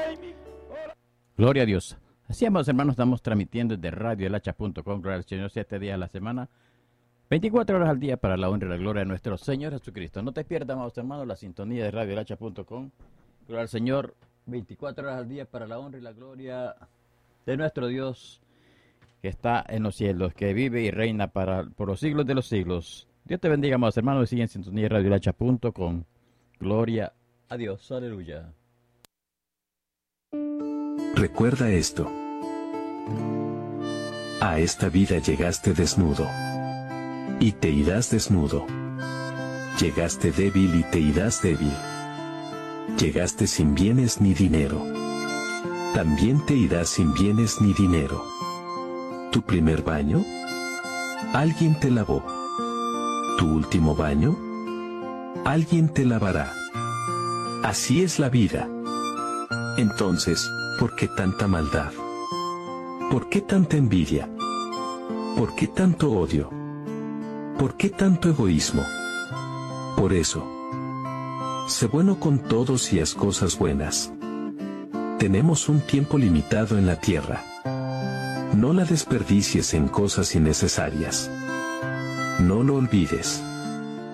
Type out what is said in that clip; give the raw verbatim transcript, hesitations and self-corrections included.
Gloria a Dios. Así, amados hermanos, estamos transmitiendo desde radio el hacha punto com, gloria al Señor, siete días a la semana, veinticuatro horas al día, para la honra y la gloria de nuestro Señor Jesucristo. No te pierdas, amados hermanos, la sintonía de radio el hacha punto com, gloria al Señor, veinticuatro horas al día, para la honra y la gloria de nuestro Dios, que está en los cielos, que vive y reina para, por los siglos de los siglos. Dios te bendiga, amados hermanos, y sigue en sintonía de radio el hacha punto com. Gloria a Dios, aleluya. Recuerda esto. A esta vida llegaste desnudo, y te irás desnudo. Llegaste débil y te irás débil. Llegaste sin bienes ni dinero. También te irás sin bienes ni dinero. ¿Tu primer baño? Alguien te lavó. ¿Tu último baño? Alguien te lavará. Así es la vida. Entonces, ¿por qué tanta maldad? ¿Por qué tanta envidia? ¿Por qué tanto odio? ¿Por qué tanto egoísmo? Por eso, sé bueno con todos y haz cosas buenas. Tenemos un tiempo limitado en la tierra. No la desperdicies en cosas innecesarias. No lo olvides.